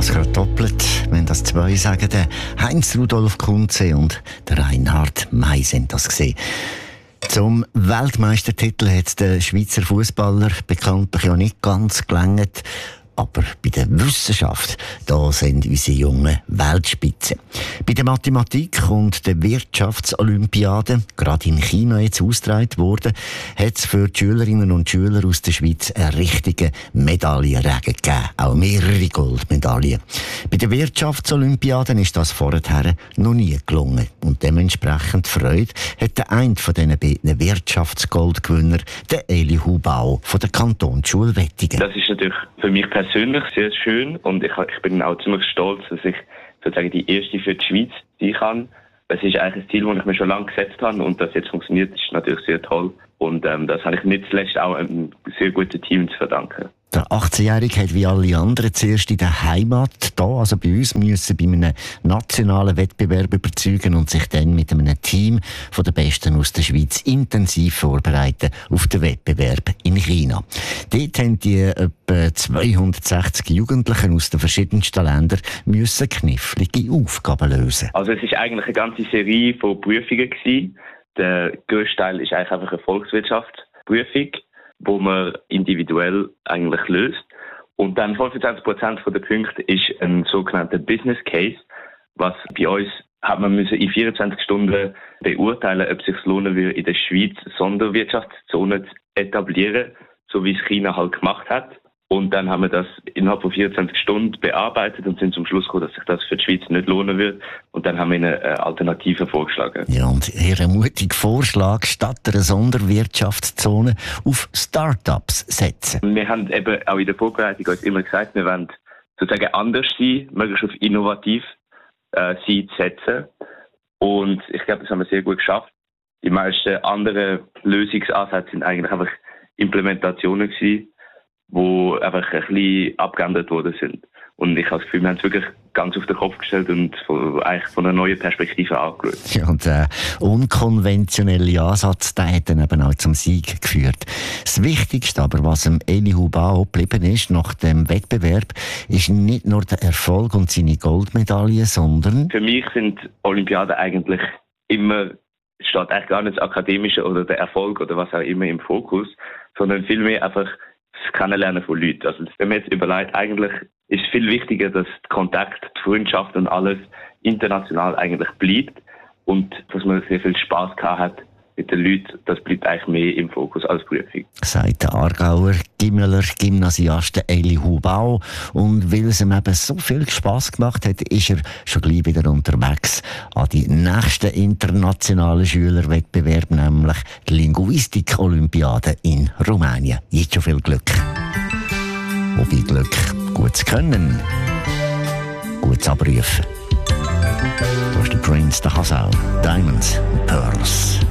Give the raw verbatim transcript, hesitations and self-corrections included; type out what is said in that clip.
es gerade doppelt, wenn das zwei sagen. Der Heinz Rudolf Kunze und der Reinhard May sind das gesehen. Zum Weltmeistertitel hat der Schweizer Fußballer bekanntlich ja nicht ganz gelangt. Aber bei der Wissenschaft, da sind unsere jungen Weltspitzen. Bei der Mathematik und der Wirtschaftsolympiade, gerade in China jetzt ausgetragen worden, hat es für die Schülerinnen und Schüler aus der Schweiz einen richtigen Medaillenregen gegeben. Auch mehrere Goldmedaillen. Bei der Wirtschaftsolympiade ist das vorher noch nie gelungen. Und dementsprechend Freude hat der eine von diesen beiden Wirtschaftsgoldgewinner, der Eli Hubau von der Kantonsschule Wettingen. Das ist natürlich für mich persönlich sehr schön und ich, ich bin auch ziemlich stolz, dass ich sozusagen die erste für die Schweiz sein kann. Das ist eigentlich ein Ziel, das ich mir schon lange gesetzt habe und das jetzt funktioniert, ist natürlich sehr toll. Und ähm, das habe ich nicht zuletzt auch einem sehr guten Team zu verdanken. Der achtzehnjährige hat wie alle anderen zuerst in der Heimat da, also bei uns, müssen bei einem nationalen Wettbewerb überzeugen und sich dann mit einem Team von den Besten aus der Schweiz intensiv vorbereiten auf den Wettbewerb in China. Dort haben die etwa zweihundertsechzig Jugendlichen aus den verschiedensten Ländern müssen knifflige Aufgaben lösen. Also es ist eigentlich eine ganze Serie von Prüfungen gewesen. Der grösste Teil ist eigentlich einfach eine Volkswirtschaftsprüfung, wo man individuell eigentlich löst. Und dann fünfundzwanzig Prozent der Punkte ist ein sogenannter Business Case, was bei uns hat man müssen in vierundzwanzig Stunden beurteilen, ob es sich lohnen würde, in der Schweiz Sonderwirtschaftszone zu etablieren, so wie es China halt gemacht hat. Und dann haben wir das innerhalb von vierundzwanzig Stunden bearbeitet und sind zum Schluss gekommen, dass sich das für die Schweiz nicht lohnen wird. Und dann haben wir eine Alternative vorgeschlagen. Ja, und Ihr mutiger Vorschlag, statt einer Sonderwirtschaftszone auf Start-ups setzen. Wir haben eben auch in der Vorbereitung uns immer gesagt, wir wollen sozusagen anders sein, möglichst auf innovativ äh, sein zu setzen. Und ich glaube, das haben wir sehr gut geschafft. Die meisten anderen Lösungsansätze sind eigentlich einfach Implementationen gewesen, wo einfach ein bisschen abgeändert worden sind. Und ich habe das Gefühl, wir haben es wirklich ganz auf den Kopf gestellt und von, eigentlich von einer neuen Perspektive angeschaut. Ja, und der unkonventionelle Ansatz, der hat dann eben auch zum Sieg geführt. Das Wichtigste aber, was dem Eli Hubau geblieben ist nach dem Wettbewerb, ist nicht nur der Erfolg und seine Goldmedaille, sondern... Für mich sind Olympiaden eigentlich immer, steht eigentlich gar nicht das Akademische oder der Erfolg oder was auch immer im Fokus, sondern vielmehr einfach das Kennenlernen von Leuten. Also wenn man jetzt überlegt, eigentlich ist es viel wichtiger, dass der Kontakt, die Freundschaft und alles international eigentlich bleibt und dass man sehr viel Spass gehabt hat mit den Leuten, das bleibt eigentlich mehr im Fokus als Prüfung. Sagt der Aargauer Gimmeler Gymnasiast Eli Hubau. Und weil es ihm eben so viel Spass gemacht hat, ist er schon gleich wieder unterwegs an die nächsten internationalen Schülerwettbewerb, nämlich die Linguistik-Olympiade in Rumänien. Jetzt schon viel Glück. Wobei Glück, gutes Können, gutes Abrufen. Da ist der Prince, der Hasau, Diamonds and Pearls.